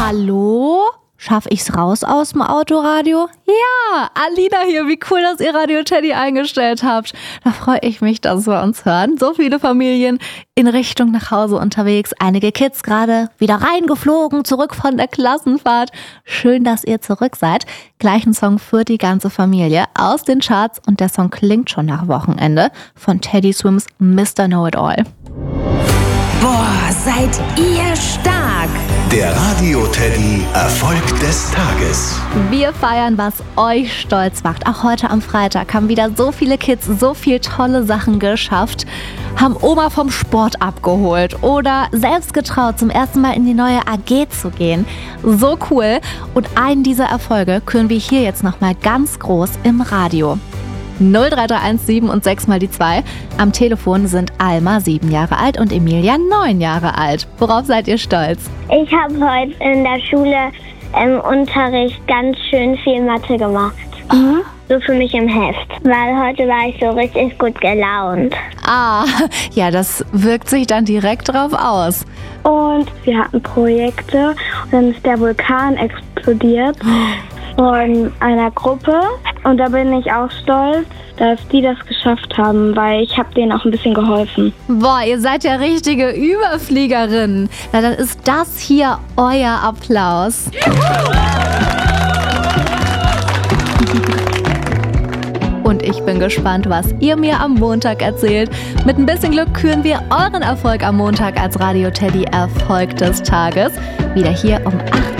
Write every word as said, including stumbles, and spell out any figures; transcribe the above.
Hallo? Schaff ich's raus aus dem Autoradio? Ja, Alina hier, wie cool, dass ihr Radio Teddy eingestellt habt. Da freue ich mich, dass wir uns hören. So viele Familien in Richtung nach Hause unterwegs. Einige Kids gerade wieder reingeflogen, zurück von der Klassenfahrt. Schön, dass ihr zurück seid. Gleich ein Song für die ganze Familie aus den Charts und der Song klingt schon nach Wochenende von Teddy Swims Mister Know-It-All. Boah, seid ihr stark! Der Radio Teddy Erfolg des Tages. Wir feiern, was euch stolz macht. Auch heute am Freitag haben wieder so viele Kids so viel tolle Sachen geschafft, haben Oma vom Sport abgeholt oder selbst getraut, zum ersten Mal in die neue A G zu gehen. So cool. Und einen dieser Erfolge küren wir hier jetzt nochmal ganz groß im Radio. null drei drei eins sieben und sechs mal die zwei. Am Telefon sind Alma sieben Jahre alt und Emilia neun Jahre alt. Worauf seid ihr stolz? Ich habe heute in der Schule im Unterricht ganz schön viel Mathe gemacht. Mhm. So für mich im Heft, weil heute war ich so richtig gut gelaunt. Ah, ja, das wirkt sich dann direkt drauf aus. Und wir hatten Projekte und dann ist der Vulkan explodiert von einer Gruppe. Und da bin ich auch stolz, dass die das geschafft haben, weil ich habe denen auch ein bisschen geholfen. Boah, ihr seid ja richtige Überfliegerinnen. Na, dann ist das hier euer Applaus. Und ich bin gespannt, was ihr mir am Montag erzählt. Mit ein bisschen Glück küren wir euren Erfolg am Montag als Radio Teddy Erfolg des Tages. Wieder hier um acht